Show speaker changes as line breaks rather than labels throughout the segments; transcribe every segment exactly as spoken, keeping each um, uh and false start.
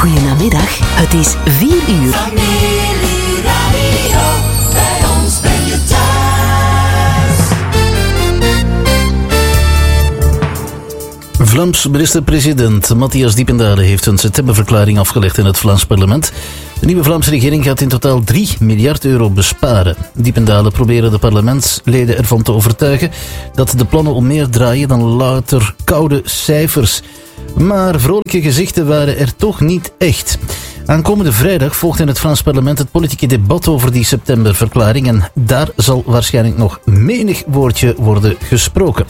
Goedemiddag, het is vier uur.
Familie Radio, bij ons ben je thuis.
Vlaams minister-president Matthias Diependale heeft een stemverklaring afgelegd in het Vlaams parlement. De nieuwe Vlaamse regering gaat in totaal drie miljard euro besparen. Diependale probeerde de parlementsleden ervan te overtuigen dat de plannen om meer draaien dan louter koude cijfers. Maar vrolijke gezichten waren er toch niet echt. Aankomende vrijdag volgt in het Vlaams parlement het politieke debat over die septemberverklaring en daar zal waarschijnlijk nog menig woordje worden gesproken.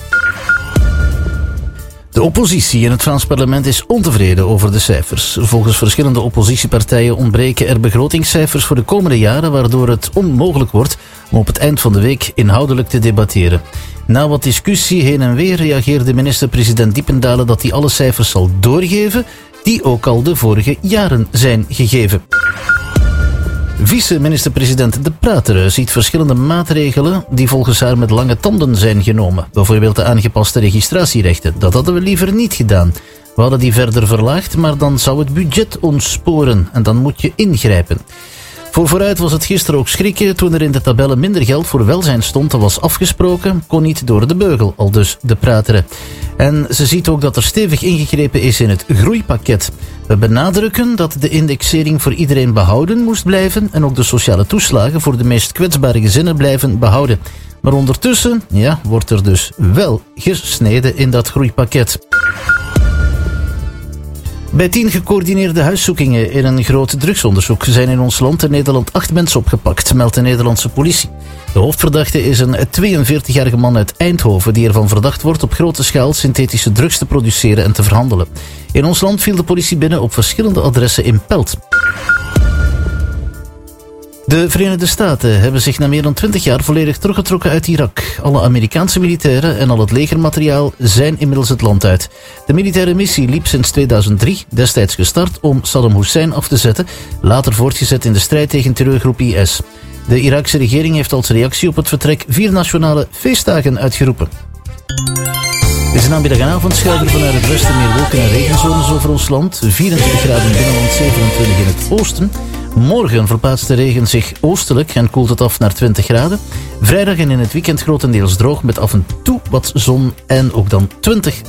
De oppositie in het Vlaams parlement is ontevreden over de cijfers. Volgens verschillende oppositiepartijen ontbreken er begrotingscijfers voor de komende jaren, waardoor het onmogelijk wordt om op het eind van de week inhoudelijk te debatteren. Na wat discussie heen en weer reageerde minister-president Diependale dat hij alle cijfers zal doorgeven die ook al de vorige jaren zijn gegeven. Vice-minister-president De Prateren ziet verschillende maatregelen die volgens haar met lange tanden zijn genomen. Bijvoorbeeld de aangepaste registratierechten. Dat hadden we liever niet gedaan. We hadden die verder verlaagd, maar dan zou het budget ons sporen en dan moet je ingrijpen. Voor vooruit was het gisteren ook schrikken toen er in de tabellen minder geld voor welzijn stond. Dat was afgesproken, kon niet door de beugel, aldus De Prateren. En ze ziet ook dat er stevig ingegrepen is in het groeipakket. We benadrukken dat de indexering voor iedereen behouden moest blijven en ook de sociale toeslagen voor de meest kwetsbare gezinnen blijven behouden. Maar ondertussen, ja, wordt er dus wel gesneden in dat groeipakket. Bij tien gecoördineerde huiszoekingen in een groot drugsonderzoek zijn in ons land in Nederland acht mensen opgepakt, meldt de Nederlandse politie. De hoofdverdachte is een tweeënveertigjarige man uit Eindhoven die ervan verdacht wordt op grote schaal synthetische drugs te produceren en te verhandelen. In ons land viel de politie binnen op verschillende adressen in Pelt. De Verenigde Staten hebben zich na meer dan twintig jaar volledig teruggetrokken uit Irak. Alle Amerikaanse militairen en al het legermateriaal zijn inmiddels het land uit. De militaire missie liep sinds tweeduizend drie, destijds gestart om Saddam Hussein af te zetten, later voortgezet in de strijd tegen terreurgroep I S. De Iraakse regering heeft als reactie op het vertrek vier nationale feestdagen uitgeroepen. Deze namiddag en avond schuiven vanuit het westen meer wolken en regenzones over ons land. vierentwintig graden binnenland, zevenentwintig in het oosten. Morgen verplaatst de regen zich oostelijk en koelt het af naar twintig graden. Vrijdag en in het weekend grotendeels droog met af en toe wat zon en ook dan twintig